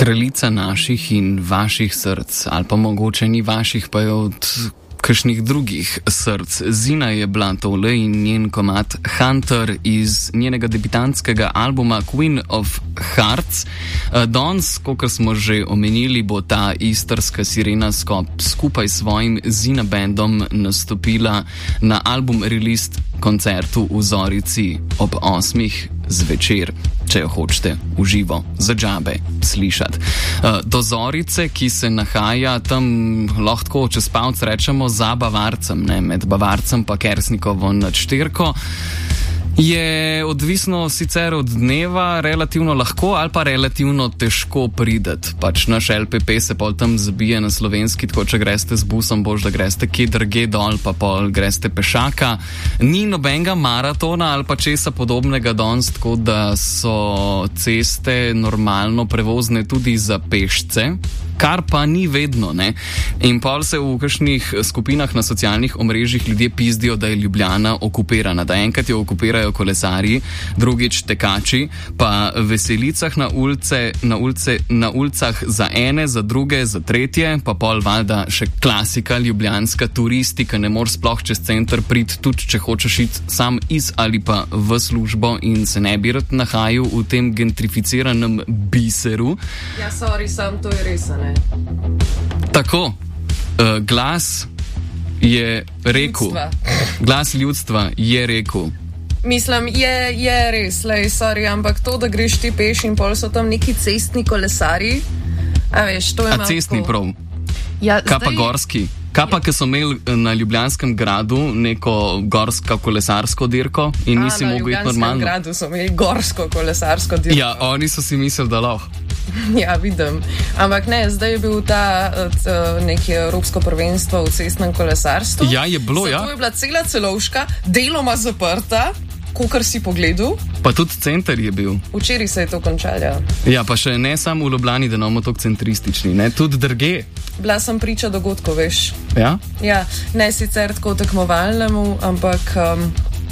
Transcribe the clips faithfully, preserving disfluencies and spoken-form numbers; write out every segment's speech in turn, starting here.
kraljica naših in vaših src, ali pa mogoče ni vaših, pa je od kakšnih drugih src. Zina je bila tole in njen komad Hunter iz njenega debitantskega albuma Queen of Hearts. Danes, kakor smo že omenili, bo ta istrska sirena skupaj s svojim Zina bandom nastopila na album release koncertu v Zorici ob osmih zvečer, če jo hočete v živo, za džabe slišati. Do Zorice, ki se nahaja tam, lahko čez palc rečemo, za Bavarcem, ne, med Bavarcem pa Kersnikovo nad Štirko, je odvisno sicer od dneva relativno lahko ali pa relativno težko prideti. Pač naš L P P se pol tam zabije na slovenski, tako če greste z busom, boš da greste kje drge dol, pa pol greste pešaka. Ni nobenega maratona ali pa česa podobnega danes, tako da so ceste normalno prevozne tudi za pešce, kar pa ni vedno, ne. In pol se v kakšnih skupinah na socialnih omrežjih ljudje pizdijo, da je Ljubljana okupirana, da enkrat jo okupirajo kolesarji, drugič tekači, pa veselicah na ulice, na ulice, na ulicah za ene, za druge, za tretje, pa pol valjda še klasika ljubljanska turistika, ne moreš sploh čez center priti, tudi če hočeš iti sam iz ali pa v službo in se ne bi rad nahajal v tem gentrificiranem biseru. Ja, sorry, sam to je res, ne? Tako, uh, glas je rekel, ljudstva. Glas ljudstva je rekel. Mislim, je, je res, lej, sorry, ampak to, da greš ti peš in pol so tam neki cestni kolesari, a veš, to je malo... A cestni prav? Ja, kaj zdaj... pa gorski? Kaj pa, ki so imeli na Ljubljanskem gradu neko gorsko-kolesarsko dirko in nisi mogel iti normalno? Na Ljubljanskem gradu so imeli gorsko-kolesarsko dirko. Ja, oni so si mislili, da lahko. Ja, vidim. Ampak ne, zdaj je bil ta neki evropsko prvenstvo v cestnem kolesarstvu. Ja, je bilo, ja. Zato je bila cela Celovška deloma zaprta, kakor si pogledal. Pa tudi center je bil. Včeraj se je to končalo, ja. Ja, pa še ne samo v Ljubljani, da namo tako centristični, ne, tudi drge. Bila sem priča dogodkov, veš. Ja? Ja, ne sicer tako tekmovalnemu, ampak um,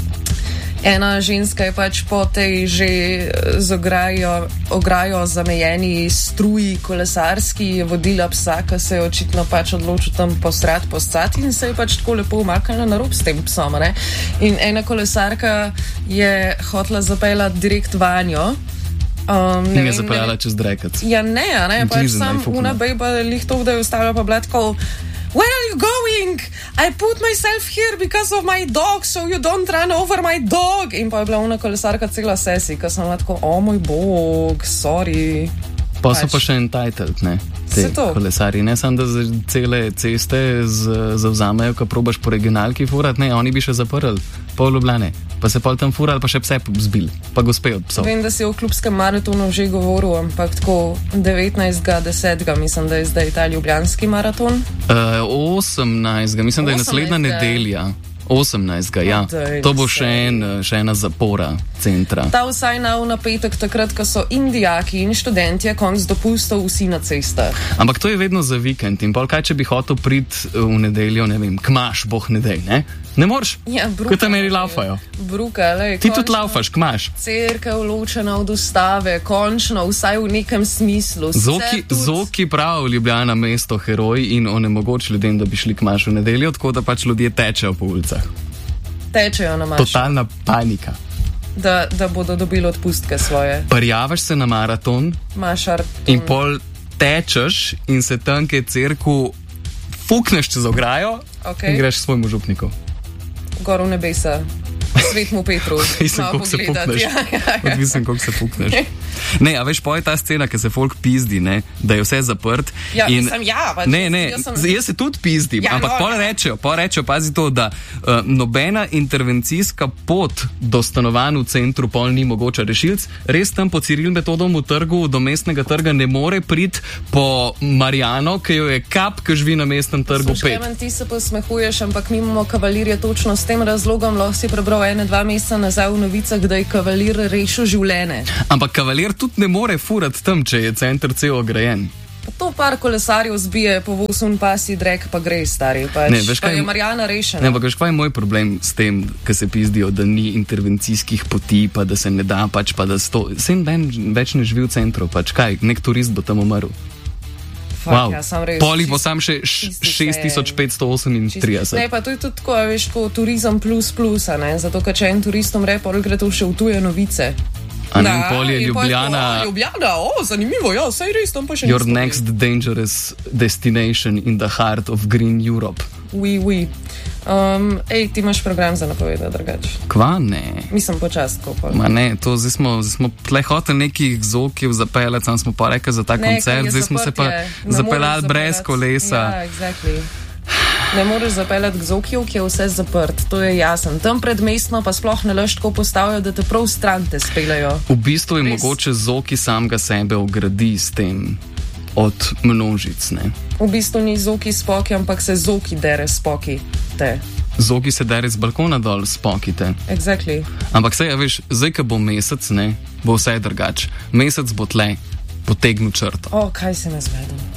ena ženska je pač po tej že z ograjo, ograjo zamejeni struji kolesarski vodila psa, ki se je očitno pač odločil tam postrat, postati in se je pač tako lepo umaknila na rob s tem psom, ne. In ena kolesarka je hotela zapeljati direkt vanjo. Um, in je zapeljala čez drekac. Ja, ne, ne, pač sam una bejba lih to, da je ustavila pa bila tako: Where are you going? I put myself here because of my dog, so you don't run over my dog. In pa je bila una kolesarka cela sesi, ko sem bila tako: o moj bog, sorry. Pa so pa še entitled, ne, te kolesari, ne samo, da cele ceste zavzamejo, ko probaš po regionalki furat, ne, oni bi še zaprli pol Ljubljane, pa se pol tam furali, pa še pse zbili, pa gospe od psov. Vem, da si o klubskem maratonu že govoril, ampak tako devetnajstega desetega mislim, da je zdaj ta ljubljanski maraton. Uh, osemnajstega mislim, da je naslednja nedelja. osemnajstega ja. Dej, to bo še, en, še ena zapora centra. Ta vsaj na v napetek takrat, ko so indijaki in študentje konc dopustov vsi na cestah. Ampak to je vedno za vikend in pol kaj, če bi hotel priti v nedeljo, ne vem, kmaš, boh nedej, ne? Ne moreš? Ja, bruka. Ko te meri laufajo. Bruka, lej. Ti tudi laufaš, kmaš. Cerkev ločena od ustave, končno, vsaj v nekem smislu. Zoki, tudi... Zoki prav, Ljubljana mesto heroj in onemogoč ljudem, da bi šli kmaš v nedeljo, tako da pač ljudje tečejo po ulicah. Tečejo na mašo. Totalna panika. Da, da bodo dobili odpustke svoje. Prijavaš se na maraton Mašar. In pol tečeš in se tanke cerku fukneš čez ograjo, okay. In greš s svojim župnikom. Gor v nebesa. Svetmu Petru. Odvisem, koliko se pukneš. Ja, ja, ja. Odvisem, koliko se pukneš. Ne, a veš, poje ta scena, ki se folk pizdi, ne, da je vse zaprt. Ja, in mislim, ja. Pač, ne, ne, jaz, sem... jaz se tudi pizdim, ja, ampak no, pol rečejo, pol rečejo, pazi to, da uh, nobena intervencijska pot do stanovanj v centru pol ni mogoča. Rešilc res tam po Ciril metodom v trgu, do mestnega trga ne more priti po Marijano, ki jo je kap, ki živi na mestnem trgu pet. Klemen, ti se posmehuješ, ampak mi imamo kavalirje točno s tem razlogom, lahko si prebral ene dva meseca nazaj v novicah, da je kavalir rešil življenje. Ampak kavalir tudi ne more furati tam, če je center cel ograjen. Pa to par kolesarjev zbije po vosun pasi drek, pa gre stari. Pač, ne, veš, pa kaj je Marjana rešena. Ne, ampak veš, kaj je moj problem s tem, ker se pizdijo, da ni intervencijskih poti, pa da se ne da, pač pa da sto... Sem ben več ne živi v centru, pač kaj, nek turist bo tam umrl. Fak, wow. Ja, Poli bo sam še šest tisoč petsto osemintrideset. Ne, pa to je tudi tako, veš, ko turizem plus plus, a ne, zato, ker če en turist umre, pol gre to še v tuje novice. A ne, pol je Ljubljana... Pol, Ljubljana, o, zanimivo, ja, saj res, tam pa še Your next stopi. Dangerous destination in the heart of Green Europe. Oui, oui. Um, ej, ti imaš program za napovedati drugače. Kva ne? Mislim počastko. Ma ne, to zdaj smo, zdaj smo tle hotel nekih zokjev zapeljati, sam smo pa rekli za ta ne, koncert, zdaj smo se pa zapeljali brez kolesa. Ja, exactly. Ne moreš zapeljati k Zokiju, ki je vse zaprt, to je jasen. Tam predmestno pa sploh ne leš tako postavijo, da te prav stran te speljajo. V bistvu je Res. Mogoče Zoki samega sebe ogradi s tem od množic, ne? V bistvu ni Zoki spoki, ampak se Zoki dere spoki te. Zoki se dere z balkona dol spoki te. Exactly. Ampak sej, veš, zdaj, ko bo mesec, ne, bo vse drugače. Mesec bo tle, potegnu črto. O, kaj se me zvedel?